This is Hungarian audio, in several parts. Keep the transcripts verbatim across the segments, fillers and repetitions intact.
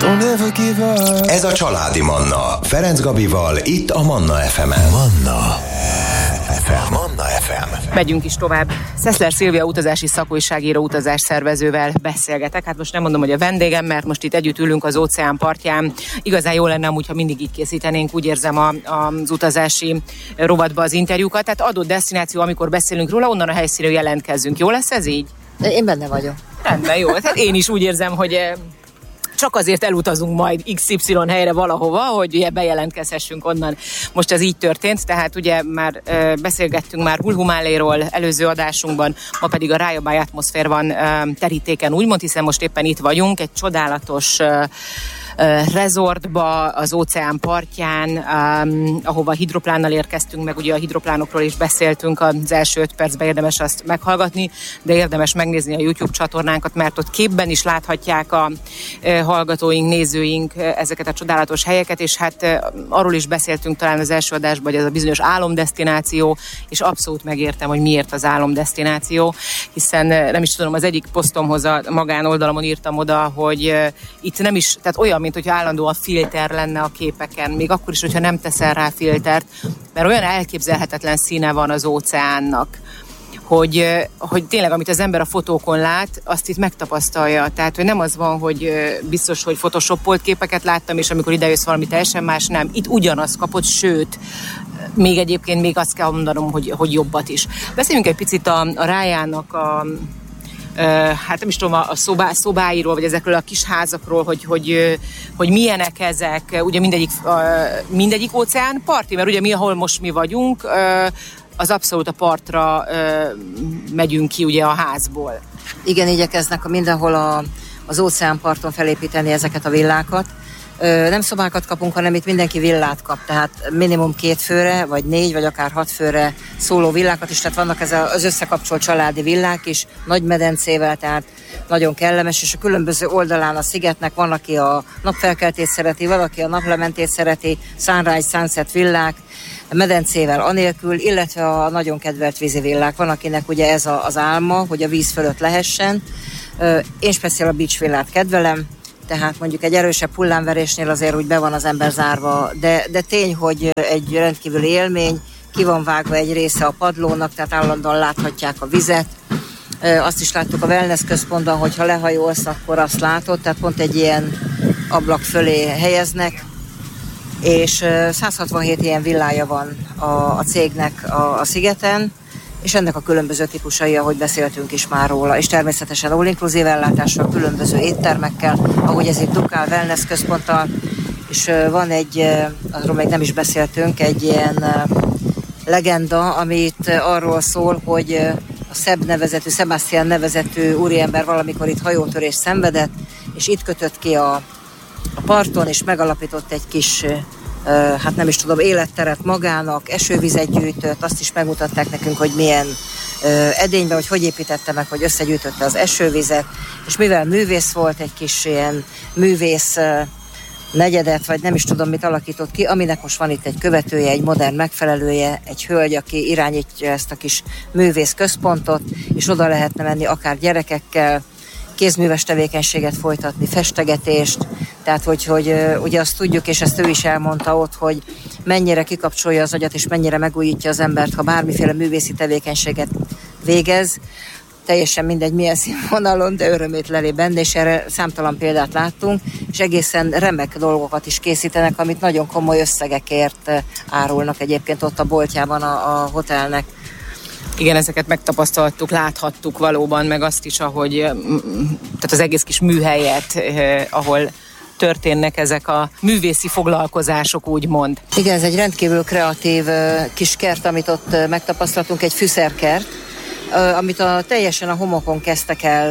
Ez a Családi Manna. Ferenc Gabival, itt a Manna ef emen. Manna ef em. Manna ef em. Megyünk is tovább. Szeszler Szilvia utazási szakújságíró, utazásszervezővel beszélgetek. Hát most nem mondom, hogy a vendégem, mert most itt együtt ülünk az óceán partján. Igazán jó lenne amúgy, ha mindig így készítenénk, úgy érzem a, az utazási rovatba az interjúkat. Tehát adott desztináció, amikor beszélünk róla, onnan a helyszínről jelentkezzünk. Jó lesz ez így? Én benne vagyok. Rendben, jó. Tehát én is úgy érzem, hogy csak azért elutazunk majd iksz ipszilon helyre valahova, hogy ugye bejelentkezhessünk onnan. Most ez így történt, tehát ugye már e, beszélgettünk már Hulhumáléról előző adásunkban, ma pedig a Rájabály atmoszfér van e, terítéken, úgymond, hiszen most éppen itt vagyunk, egy csodálatos e, resortba, az óceán partján, um, ahova hidroplánnal érkeztünk, meg ugye a hidroplánokról is beszéltünk, az első öt percben érdemes azt meghallgatni, de érdemes megnézni a YouTube csatornánkat, mert ott képben is láthatják a uh, hallgatóink, nézőink uh, ezeket a csodálatos helyeket, és hát uh, arról is beszéltünk talán az első adásban, hogy ez a bizonyos álomdesztináció, és abszolút megértem, hogy miért az álomdesztináció, hiszen uh, nem is tudom, az egyik posztomhoz a magánoldalamon írtam oda, hogy uh, itt nem is, tehát olyan, mint hogyha állandóan filter lenne a képeken, még akkor is, hogyha nem teszel rá filtert, mert olyan elképzelhetetlen színe van az óceánnak, hogy, hogy tényleg, amit az ember a fotókon lát, azt itt megtapasztalja. Tehát, hogy nem az van, hogy biztos, hogy photoshopolt képeket láttam, és amikor idejössz valami teljesen más, nem. Itt ugyanaz kapott, sőt, még egyébként még azt kell mondanom, hogy, hogy jobbat is. Beszéljünk egy picit a, a Rájának a Uh, hát nem is tudom, a szobá, szobáiról, vagy ezekről a kis házakról, hogy, hogy, hogy milyenek ezek, ugye mindegyik, uh, mindegyik óceán parti, mert ugye mi, ahol most mi vagyunk, uh, az abszolút a partra uh, megyünk ki ugye a házból. Igen, igyekeznek a mindenhol a, az óceánparton felépíteni ezeket a villákat. Nem szobákat kapunk, hanem itt mindenki villát kap, tehát minimum két főre, vagy négy, vagy akár hat főre szóló villákat is, tehát vannak ez az összekapcsolt családi villák is, nagy medencével, tehát nagyon kellemes, és a különböző oldalán a szigetnek van, aki a napfelkeltét szereti, valaki a naplementét szereti, sunrise, sunset villák, medencével anélkül, illetve a nagyon kedvelt vízi villák. Van, akinek ugye ez a, az álma, hogy a víz fölött lehessen. Én speciál a beach villát kedvelem, tehát mondjuk egy erősebb hullámverésnél azért úgy be van az ember zárva, de, de tény, hogy egy rendkívüli élmény, ki van vágva egy része a padlónak, tehát állandóan láthatják a vizet. Azt is láttuk a wellness központban, hogy ha lehajolsz, akkor azt látod, tehát pont egy ilyen ablak fölé helyeznek, és száz hatvanhét ilyen villája van a, a cégnek a, a szigeten, és ennek a különböző típusai, ahogy beszéltünk is már róla, és természetesen all-inclusive ellátással, különböző éttermekkel, ahogy ez itt Dukál Wellness központtal, és van egy, arról még nem is beszéltünk, egy ilyen legenda, amit arról szól, hogy a Szeb nevezetű, Sebastian nevezetű úriember valamikor itt hajótörést szenvedett, és itt kötött ki a, a parton, és megalapított egy kis, hát nem is tudom, életteret magának, esővizet gyűjtött, azt is megmutatták nekünk, hogy milyen edényben, hogy hogy építette meg, hogy összegyűjtötte az esővizet, és mivel művész volt, egy kis ilyen művész negyedet, vagy nem is tudom mit alakított ki, aminek most van itt egy követője, egy modern megfelelője, egy hölgy, aki irányítja ezt a kis művész központot, és oda lehetne menni akár gyerekekkel, kézműves tevékenységet folytatni, festegetést, tehát hogy, hogy ugye azt tudjuk, és ezt ő is elmondta ott, hogy mennyire kikapcsolja az agyat, és mennyire megújítja az embert, ha bármiféle művészi tevékenységet végez, teljesen mindegy milyen színvonalon, de örömét leli benne, és erre számtalan példát láttunk, és egészen remek dolgokat is készítenek, amit nagyon komoly összegekért árulnak egyébként ott a boltjában a, a hotelnek. Igen, ezeket megtapasztaltuk, láthattuk valóban, meg azt is, ahogy tehát az egész kis műhelyet, eh, ahol történnek ezek a művészi foglalkozások, úgymond. Igen, ez egy rendkívül kreatív kis kert, amit ott megtapasztaltunk, egy fűszerkert, amit a, teljesen a homokon kezdtek el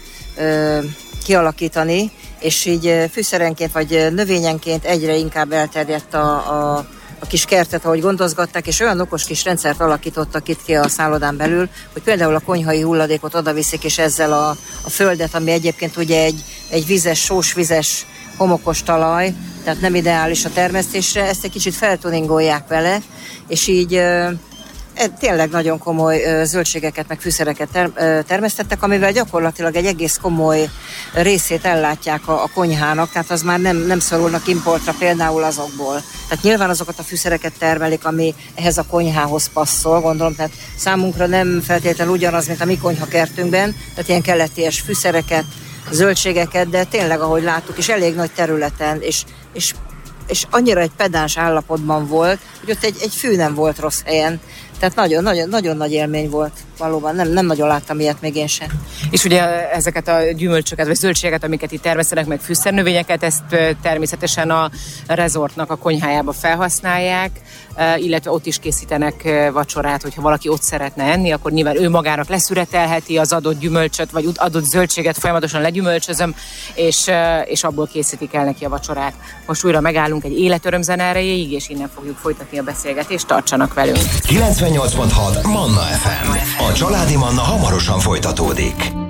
ö, kialakítani, és így fűszerenként vagy növényenként egyre inkább elterjedt a, a, a kis kertet, ahogy gondozgatták, és olyan okos kis rendszert alakítottak itt ki a szállodán belül, hogy például a konyhai hulladékot odaviszik, és ezzel a, a földet, ami egyébként ugye egy, egy vizes, sósvizes, homokos talaj, tehát nem ideális a termesztésre, ezt egy kicsit feltuningolják vele, és így Tényleg nagyon komoly zöldségeket, meg fűszereket ter- termesztettek, amivel gyakorlatilag egy egész komoly részét ellátják a, a konyhának, tehát az már nem, nem szorulnak importra például azokból. Tehát nyilván azokat a fűszereket termelik, ami ehhez a konyhához passzol, gondolom, tehát számunkra nem feltétlenül ugyanaz, mint a mi konyhakertünkben, tehát ilyen kelleties fűszereket, zöldségeket, de tényleg, ahogy láttuk, és elég nagy területen, és, és és annyira egy pedáns állapotban volt, hogy ott egy, egy fű nem volt rossz helyen. Tehát nagyon-nagyon nagyon nagy élmény volt. Valóban nem, nem nagyon láttam ilyet még én sem. És ugye ezeket a gyümölcsöket, vagy zöldségeket, amiket itt termesztenek, meg fűszernövényeket, ezt természetesen a rezortnak a konyhájába felhasználják, illetve ott is készítenek vacsorát, hogyha valaki ott szeretne enni, akkor nyilván ő magának leszüretelheti az adott gyümölcsöt, vagy adott zöldséget, folyamatosan legyümölcsözöm, és, és abból készítik el neki a vacsorát. Most újra megállunk egy életörömzene erejéig, és innen fogjuk folytatni a beszélgetést, tartsanak velünk. kilencvennyolc pont hat Manna ef em. A családi Manna hamarosan folytatódik.